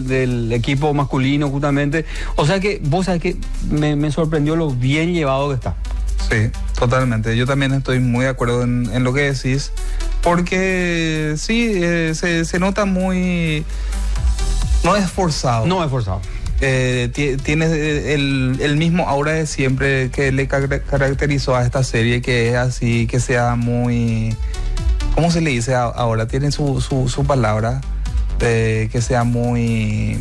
del equipo masculino justamente. O sea que vos sabés que me sorprendió lo bien llevado que está. Sí, totalmente. Yo también estoy muy de acuerdo en lo que decís, porque sí, se nota muy... No es forzado. No es forzado. Tiene el mismo aura de siempre que le caracterizó a esta serie, que es así, que sea muy... ¿Cómo se le dice ahora? Tiene su palabra, que sea muy...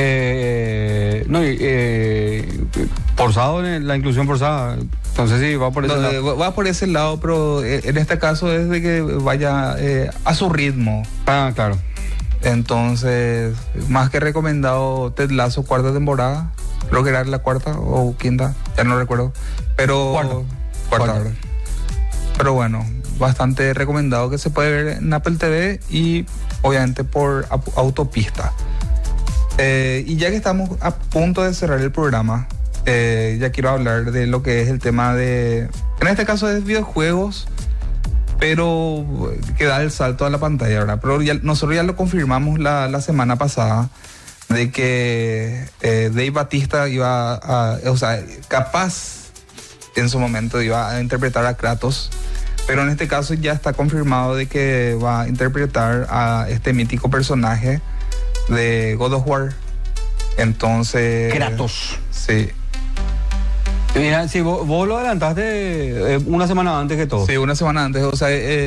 Forzado, la inclusión forzada. Entonces sí, va por ese lado. Va por ese lado, pero en este caso es de que vaya a su ritmo. Ah, claro. Entonces, más que recomendado, Ted Lasso, cuarta temporada. Creo que era la cuarta o quinta, ya no recuerdo. Pero cuarta. ¿Verdad? Pero bueno, bastante recomendado, que se puede ver en Apple TV y obviamente por Autopista. Y ya que estamos a punto de cerrar el programa, ya quiero hablar de lo que es el tema de... En este caso es videojuegos, pero que da el salto a la pantalla, ¿verdad? Pero nosotros ya lo confirmamos la semana pasada, de que Dave Bautista iba capaz en su momento iba a interpretar a Kratos, pero en este caso ya está confirmado de que va a interpretar a este mítico personaje de God of War. Entonces... Kratos. Sí. Mira, si vos lo adelantaste una semana antes que todo. Sí, una semana antes. O sea,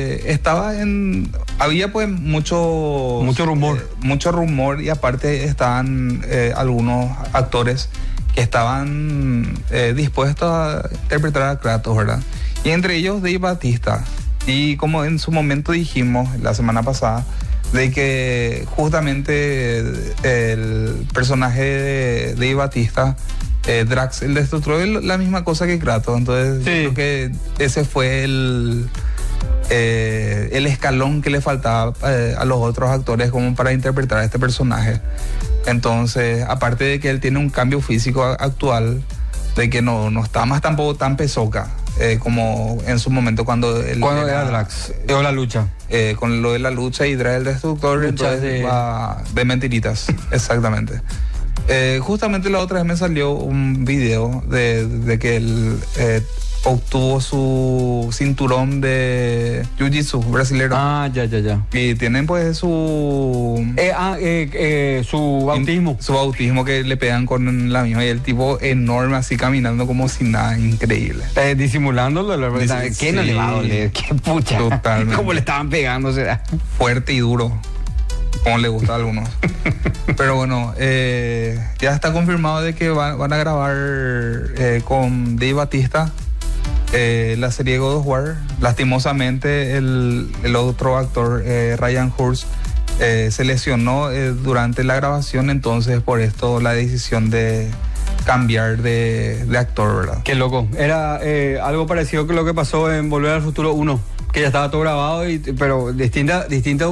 había pues mucho rumor. Mucho rumor, y aparte estaban algunos actores que estaban dispuestos a interpretar a Kratos, ¿verdad? Y entre ellos Dave Bautista. Y como en su momento dijimos la semana pasada, de que justamente el personaje de Dave Bautista, Drax el Destructor, es la misma cosa que Kratos. Entonces sí, creo que ese fue el escalón que le faltaba a los otros actores como para interpretar a este personaje. Entonces, aparte de que él tiene un cambio físico actual, de que no está más tampoco tan pesoca como en su momento cuando era Drax o la lucha, con lo de la lucha y Drax el Destructor, entonces va de mentiritas. Exactamente. Justamente la otra vez me salió un video de que él obtuvo su cinturón de Jiu-Jitsu brasileño. Ah, ya. Y tienen pues su bautismo. Su bautismo, que le pegan con la misma, y el tipo enorme así caminando como si nada, increíble. Disimulándolo, la verdad. ¿Qué no le va a doler? Qué pucha. Totalmente. Como le estaban pegando, será. Fuerte y duro, como le gusta a algunos. Pero bueno, ya está confirmado de que van a grabar con Dave Bautista la serie God of War. Lastimosamente el otro actor, Ryan Hurst, se lesionó durante la grabación, entonces por esto la decisión de cambiar de actor, ¿verdad? Qué loco. Era algo parecido que lo que pasó en Volver al Futuro 1, que ya estaba todo grabado, pero distinta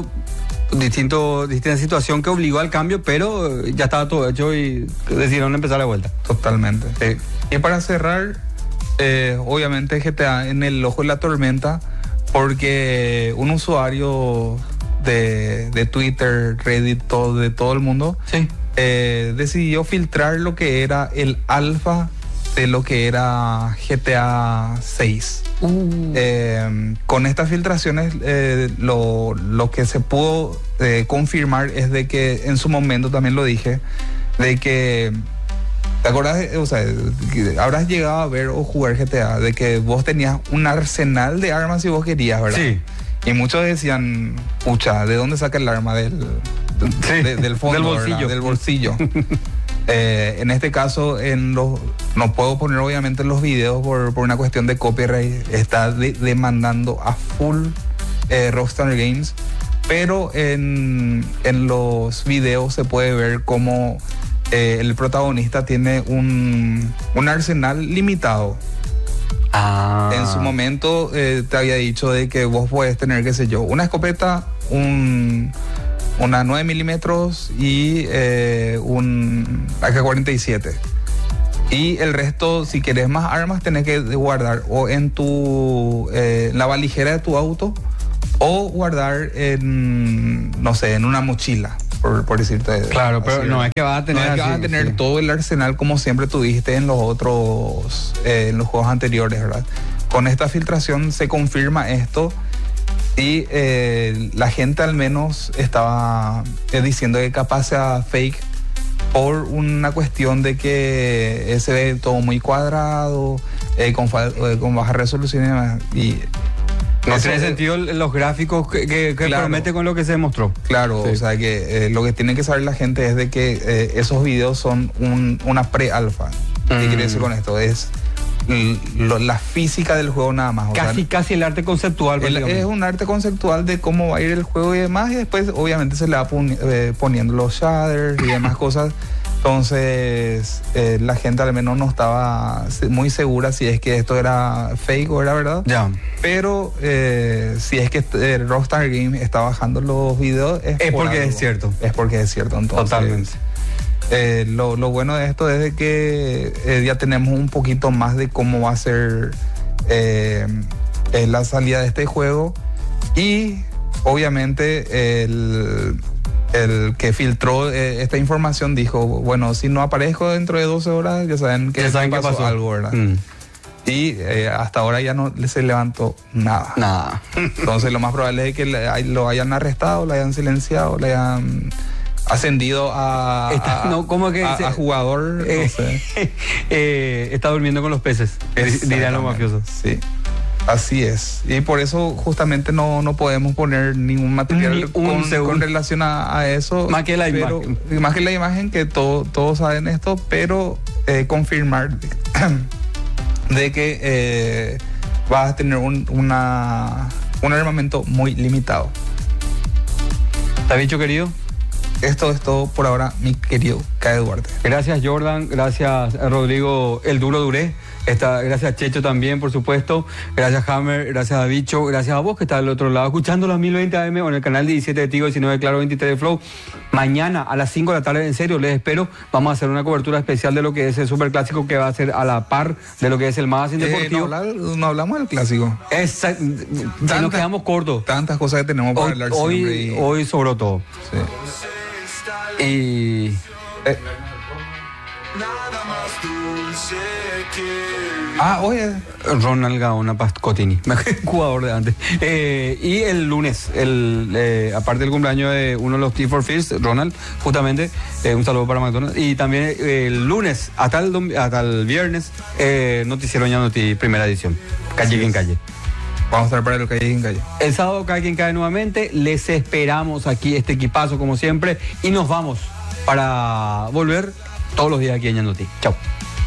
situación que obligó al cambio, pero ya estaba todo hecho y decidieron empezar la vuelta. Totalmente. Y para cerrar, obviamente GTA en el ojo de la tormenta, porque un usuario de Twitter, Reddit, de todo el mundo, sí, decidió filtrar lo que era el alfa de lo que era GTA 6. Con estas filtraciones, lo que se pudo confirmar es de que en su momento, también lo dije, de que ¿te acordás? O sea, habrás llegado a ver o jugar GTA, de que vos tenías un arsenal de armas si vos querías, ¿verdad? Sí. Y muchos decían, pucha, ¿de dónde saca el arma? Del fondo, del bolsillo. ¿verdad? Del bolsillo. En este caso, no puedo poner obviamente los videos por una cuestión de copyright. Está demandando a full Rockstar Games, pero en los videos se puede ver cómo el protagonista tiene un arsenal limitado. En su momento te había dicho de que vos podés tener, qué sé yo, una escopeta, una 9 milímetros y un AK-47. Y el resto, si querés más armas, tenés que guardar o en la valijera de tu auto, o guardar en una mochila. por decirte. Claro, pero así, no es que vas a tener, no es que vas a tener sí, todo el arsenal como siempre tuviste en los otros, en los juegos anteriores, ¿verdad? Con esta filtración se confirma esto y la gente al menos estaba diciendo que capaz sea fake por una cuestión de que se ve todo muy cuadrado, con baja resolución y demás. Y no tiene sentido los gráficos que claro, promete con lo que se mostró. Claro, sí. O sea que lo que tiene que saber la gente es de que esos videos son una pre-alfa. ¿Qué quiere decir con esto? Es la física del juego nada más. Casi el arte conceptual. Es un arte conceptual de cómo va a ir el juego y demás, y después obviamente se le va poniendo los shaders y demás cosas. Entonces la gente al menos no estaba muy segura si es que esto era fake o era verdad. Ya. Pero si es que Rockstar Games está bajando los videos es porque algo. es cierto. Es porque es cierto. Entonces, totalmente. Lo bueno de esto es de que ya tenemos un poquito más de cómo va a ser la salida de este juego, y obviamente el que filtró esta información dijo, bueno, si no aparezco dentro de 12 horas ya saben que pasó algo, ¿verdad? Y hasta ahora ya no se levantó nada. Entonces lo más probable es que lo hayan arrestado, lo hayan silenciado, le hayan ascendido a jugador, no sé. Está durmiendo con los peces, dirían los mafiosos. Sí, así es. Y por eso justamente no podemos poner ningún material con relación a eso. Más que la imagen. Más que la imagen, que todos saben esto, pero confirmar de que vas a tener un armamento muy limitado. ¿Está dicho, querido? Esto es todo por ahora, mi querido Cae Duarte. Gracias, Jordan. Gracias, Rodrigo, el Duro Duré. Gracias, Checho, también, por supuesto. Gracias, Hammer. Gracias a Bicho. Gracias a vos que estás del otro lado, escuchando las 1020 AM o en el canal 17 de Tigo, 19 de Claro, 23 de Flow. Mañana a las 5 de la tarde, en serio, les espero. Vamos a hacer una cobertura especial de lo que es el Superclásico, que va a ser a la par de lo que es el Magazine Deportivo. No hablamos del clásico. Nos quedamos cortos. Tantas cosas que tenemos para hablar siempre. Hoy sobró todo. Sí. Y oye, Ronald Gaona Pascotini, jugador de antes. Y el lunes, aparte del cumpleaños de uno de los Team for Fears, Ronald, justamente, un saludo para McDonald's. Y también el lunes hasta el viernes, Noticiero Ñandoti, primera edición, Calle Quien Calle. Vamos a estar para el Calle Quien Calle. El sábado Calle Quien Calle nuevamente. Les esperamos aquí, este equipazo como siempre, y nos vamos para volver todos los días aquí en Ñandoti. Chao.